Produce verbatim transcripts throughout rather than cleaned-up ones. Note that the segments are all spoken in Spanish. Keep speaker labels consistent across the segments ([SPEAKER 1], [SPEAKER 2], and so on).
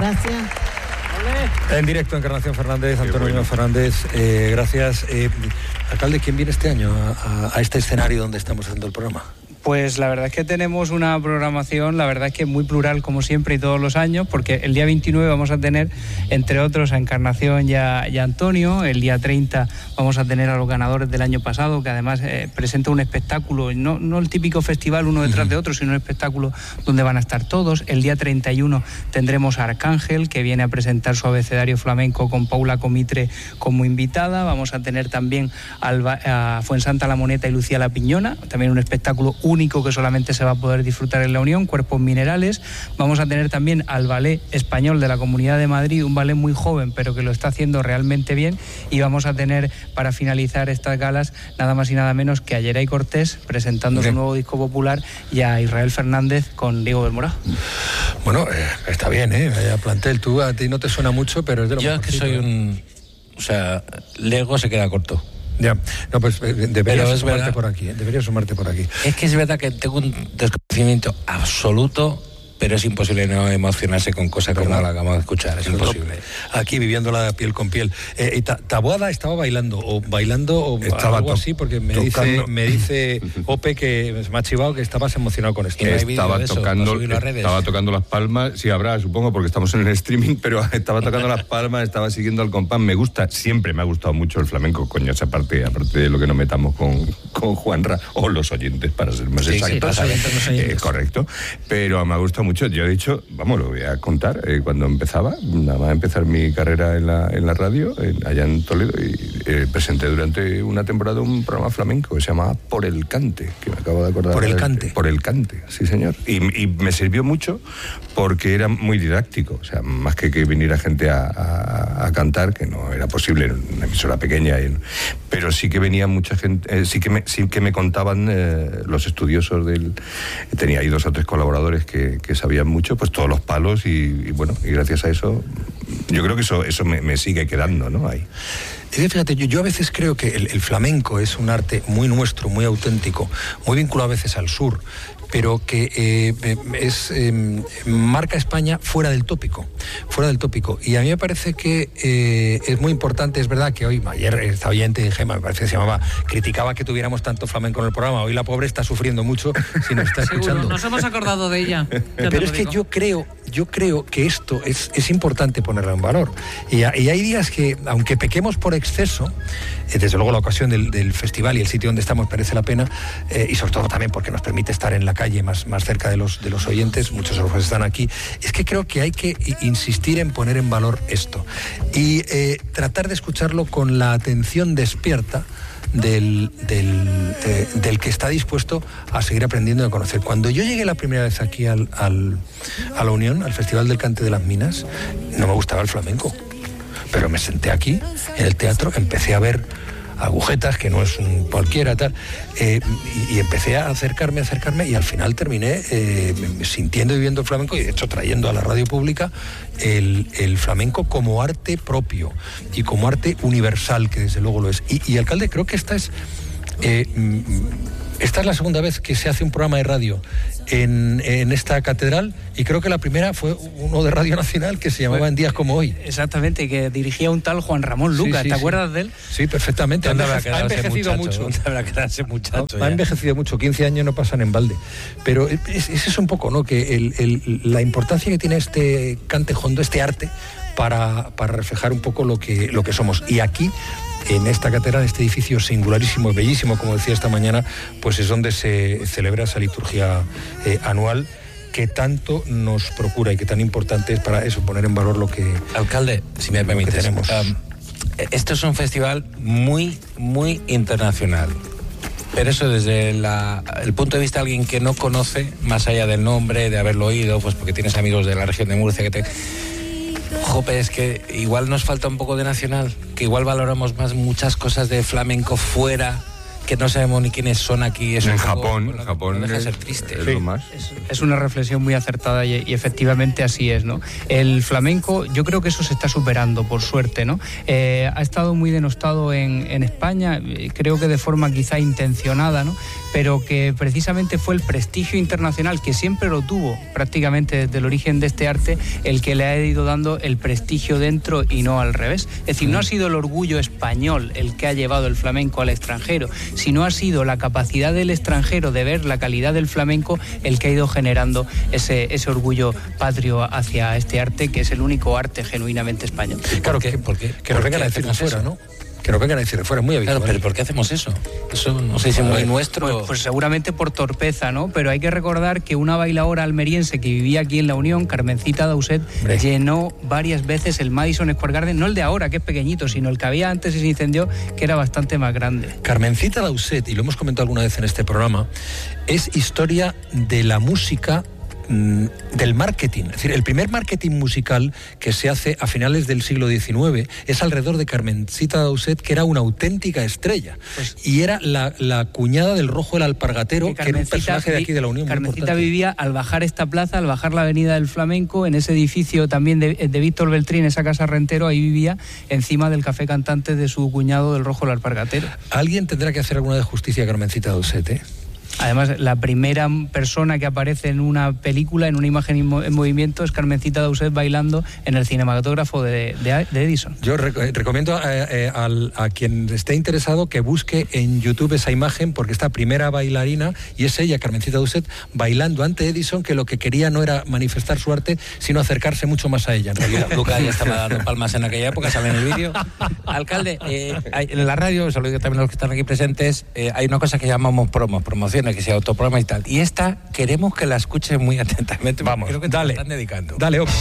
[SPEAKER 1] Gracias.
[SPEAKER 2] En directo, Encarnación Fernández, Antonio bueno. Fernández, eh, gracias. Eh, alcalde, ¿quién viene este año a, a, a este escenario donde estamos haciendo el programa?
[SPEAKER 3] Pues la verdad es que tenemos una programación, la verdad es que muy plural como siempre y todos los años, porque el día veintinueve vamos a tener, entre otros, a Encarnación y a, y a Antonio. El día treinta vamos a tener a los ganadores del año pasado, que además eh, presenta un espectáculo, no, no el típico festival uno detrás uh-huh. de otro, sino un espectáculo donde van a estar todos. El día treinta y uno tendremos a Arcángel, que viene a presentar su abecedario flamenco con Paula Comitre como invitada. Vamos a tener también al, a Fuensanta La Moneta y Lucía La Piñona, también un espectáculo único que solamente se va a poder disfrutar en la Unión, Cuerpos Minerales. Vamos a tener también al ballet español de la Comunidad de Madrid, un ballet muy joven pero que lo está haciendo realmente bien, y vamos a tener para finalizar estas galas nada más y nada menos que a Yeray Cortés presentando bien. su nuevo disco popular, y a Israel Fernández con Diego del Morado.
[SPEAKER 2] Bueno, eh, está bien, ¿eh? Vaya plantel. Tú, a ti no te suena mucho, pero es de lo
[SPEAKER 4] Yo es que soy un... O sea, Lego se queda corto.
[SPEAKER 2] Ya, no, pues deberías sumarte verdad, por aquí, ¿eh? deberías sumarte por aquí.
[SPEAKER 4] Es que es verdad que tengo un desconocimiento absoluto, pero es imposible no emocionarse con cosas como la que acabamos de escuchar, es imposible.
[SPEAKER 2] Aquí viviéndola piel con piel. Eh, Taboada estaba bailando, o bailando, o
[SPEAKER 5] estaba
[SPEAKER 2] algo
[SPEAKER 5] to-
[SPEAKER 2] así, porque me dice, me dice Ope que me ha chivado que estabas emocionado con esto.
[SPEAKER 5] Estaba tocando, estaba tocando las palmas, sí habrá, supongo, porque estamos en el streaming, pero estaba tocando las palmas, estaba siguiendo al compás. Me gusta, siempre me ha gustado mucho el flamenco, coño, esa parte, aparte de lo que nos metamos con, con Juanra, o los oyentes, para ser más sí, exactos. Sí, oyentes, los oyentes. Eh, correcto, pero me ha gustado mucho. Yo, de hecho, vamos, lo voy a contar, eh, cuando empezaba, nada más empezar mi carrera en la, en la radio, en, allá en Toledo, y eh, presenté durante una temporada un programa flamenco que se llamaba Por el Cante, que me acabo de acordar.
[SPEAKER 2] ¿Por el Cante?
[SPEAKER 5] Por el Cante, sí señor. Y, y me sirvió mucho porque era muy didáctico, o sea, más que que viniera gente a, a, a cantar, que no era posible en una emisora pequeña, y, pero sí que venía mucha gente, eh, sí, que me, sí que me contaban eh, los estudiosos del... Tenía ahí dos o tres colaboradores que, que sabían mucho, pues todos los palos, y, y bueno, y gracias a eso, yo creo que eso, eso me, me sigue quedando, ¿no? Ahí.
[SPEAKER 2] Fíjate, yo, yo a veces creo que el, el flamenco es un arte muy nuestro, muy auténtico, muy vinculado a veces al sur, pero que eh, es eh, marca España fuera del tópico, fuera del tópico. Y a mí me parece que eh, es muy importante, es verdad que hoy, ayer esta oyente, Gemma, me parece que se llamaba, criticaba que tuviéramos tanto flamenco en el programa. Hoy la pobre está sufriendo mucho si nos está escuchando.
[SPEAKER 6] Seguro, nos hemos acordado de ella.
[SPEAKER 2] Pero es que yo creo, yo creo que esto es, es importante ponerlo en valor. Y, y hay días que, aunque pequemos por exceso, eh, desde luego la ocasión del, del festival y el sitio donde estamos merece la pena, eh, y sobre todo también porque nos permite estar en la calle más, más cerca de los, de los oyentes, muchos de los que están aquí, es que creo que hay que insistir en poner en valor esto y eh, tratar de escucharlo con la atención despierta del, del, eh, del que está dispuesto a seguir aprendiendo y a conocer. Cuando yo llegué la primera vez aquí al, al, a la Unión, al Festival del Cante de las Minas, no me gustaba el flamenco, pero me senté aquí en el teatro, empecé a ver agujetas, que no es un cualquiera, tal, eh, y, y empecé a acercarme, a acercarme, y al final terminé eh, sintiendo y viviendo el flamenco, y de hecho trayendo a la radio pública el, el flamenco como arte propio y como arte universal, que desde luego lo es. Y, y alcalde, creo que esta es eh, esta es la segunda vez que se hace un programa de radio en, en esta catedral, y creo que la primera fue uno de Radio Nacional que se llamaba fue, En Días Como Hoy.
[SPEAKER 3] Exactamente, que dirigía un tal Juan Ramón Lucas, sí, sí, ¿te sí. acuerdas de él?
[SPEAKER 2] Sí, perfectamente. Ha envejecido mucho.
[SPEAKER 4] Habrá quedarse muchacho.
[SPEAKER 2] Ha envejecido mucho, quince años no pasan en balde. Pero es, es eso un poco, ¿no? Que el, el, la importancia que tiene este cante jondo, este arte, para, para reflejar un poco lo que, lo que somos. Y aquí, en esta catedral, en este edificio singularísimo y bellísimo, como decía esta mañana, pues es donde se celebra esa liturgia eh, anual que tanto nos procura y que tan importante es para eso, poner en valor lo que...
[SPEAKER 4] Alcalde, si me permites, tenemos. Um, esto es un festival muy, muy internacional. Pero eso desde la, el punto de vista de alguien que no conoce, más allá del nombre, de haberlo oído, pues porque tienes amigos de la región de Murcia que te... Jope, es que igual nos falta un poco de nacional, que igual valoramos más muchas cosas de flamenco fuera que no sabemos ni quiénes son aquí. Eso
[SPEAKER 5] en
[SPEAKER 4] poco,
[SPEAKER 5] Japón,
[SPEAKER 4] bueno,
[SPEAKER 5] Japón
[SPEAKER 4] no deja de
[SPEAKER 5] es,
[SPEAKER 4] ser triste.
[SPEAKER 5] es
[SPEAKER 3] sí,
[SPEAKER 5] lo más.
[SPEAKER 3] Es, es una reflexión muy acertada y, y efectivamente así es, ¿no? El flamenco, yo creo que eso se está superando, por suerte, ¿no? Eh, ha estado muy denostado en, en España, creo que de forma quizá intencionada, ¿no? Pero que precisamente fue el prestigio internacional, que siempre lo tuvo prácticamente desde el origen de este arte, el que le ha ido dando el prestigio dentro y no al revés. Es decir, no ha sido el orgullo español el que ha llevado el flamenco al extranjero, sino ha sido la capacidad del extranjero de ver la calidad del flamenco el que ha ido generando ese, ese orgullo patrio hacia este arte, que es el único arte genuinamente español.
[SPEAKER 2] Claro, que, porque, que nos vengan a decir de fuera, ¿no? Que nos vengan a decir de fuera, es muy habitual.
[SPEAKER 4] Claro, pero ¿por qué hacemos eso? Eso no sé si es muy nuestro.
[SPEAKER 3] Pues, pues seguramente por torpeza, ¿no? Pero hay que recordar que una bailaora almeriense que vivía aquí en La Unión, Carmencita Dauset, Hombre. llenó varias veces el Madison Square Garden, no el de ahora, que es pequeñito, sino el que había antes y se incendió, que era bastante más grande.
[SPEAKER 2] Carmencita Dauset, y lo hemos comentado alguna vez en este programa, es historia de la música, del marketing. Es decir, el primer marketing musical que se hace a finales del siglo diecinueve es alrededor de Carmencita Dauset, que era una auténtica estrella. Pues, y era la, la cuñada del Rojo el Alpargatero, que, que era un personaje de aquí de La Unión.
[SPEAKER 3] Carmencita vivía al bajar esta plaza, al bajar la avenida del Flamenco, en ese edificio también de, de Víctor Beltrín, esa casa Rentero, ahí vivía, encima del café cantante de su cuñado del Rojo el Alpargatero.
[SPEAKER 2] Alguien tendrá que hacer alguna de justicia a Carmencita Dauset, ¿eh?
[SPEAKER 3] Además, la primera persona que aparece en una película, en una imagen en movimiento, es Carmencita Dauset bailando en el cinematógrafo de, de, de Edison.
[SPEAKER 2] Yo rec recomiendo a, a, a quien esté interesado que busque en YouTube esa imagen, porque está primera bailarina y es ella, Carmencita Dauset, bailando ante Edison, que lo que quería no era manifestar su arte, sino acercarse mucho más a ella. En realidad,
[SPEAKER 4] Lucas ya estaba dando palmas en aquella época, sale en el vídeo. Alcalde, eh, hay, en la radio, se lo digo también a los que están aquí presentes, eh, hay una cosa que llamamos promos, promociones, que se autoprograma y tal. Y esta queremos que la escuchen muy atentamente.
[SPEAKER 2] Vamos,
[SPEAKER 4] creo que te
[SPEAKER 2] dale.
[SPEAKER 4] Están dedicando.
[SPEAKER 2] Dale, ok.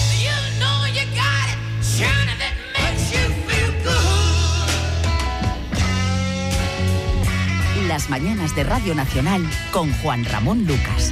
[SPEAKER 1] Las mañanas de Radio Nacional con Juan Ramón Lucas.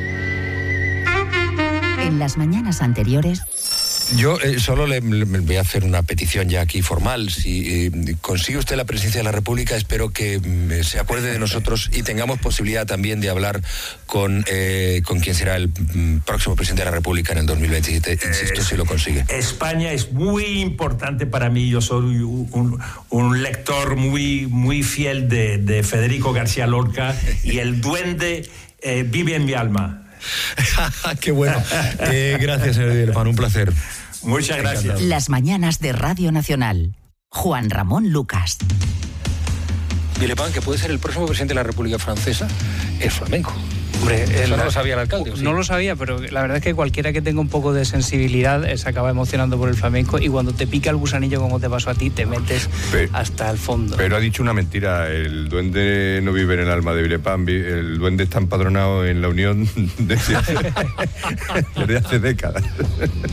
[SPEAKER 1] En las mañanas anteriores...
[SPEAKER 6] Yo eh, solo le, le voy a hacer una petición ya aquí formal. Si eh, consigue usted la presidencia de la República, espero que eh, se acuerde de nosotros y tengamos posibilidad también de hablar con, eh, con quien será el mm, próximo presidente de la República en el dos mil veintisiete, insisto, eh, si lo consigue.
[SPEAKER 7] España es muy importante para mí. Yo soy un, un lector muy, muy fiel de, de Federico García Lorca y el duende eh, vive en mi alma.
[SPEAKER 2] Qué bueno. Eh, gracias, señor Villepán, un placer.
[SPEAKER 7] Muchas gracias.
[SPEAKER 1] Las mañanas de Radio Nacional. Juan Ramón Lucas.
[SPEAKER 2] Villepán, que puede ser el próximo presidente de la República Francesa, es flamenco.
[SPEAKER 3] Hombre,
[SPEAKER 2] Eso no lo sabía el alcalde. ¿o sí?
[SPEAKER 3] No lo sabía, pero la verdad es que cualquiera que tenga un poco de sensibilidad eh, se acaba emocionando por el flamenco, y cuando te pica el gusanillo como te pasó a ti, te metes pero, hasta el fondo.
[SPEAKER 5] Pero ha dicho una mentira, el duende no vive en el alma de Villepán, el duende está empadronado en La Unión desde hace, desde hace décadas.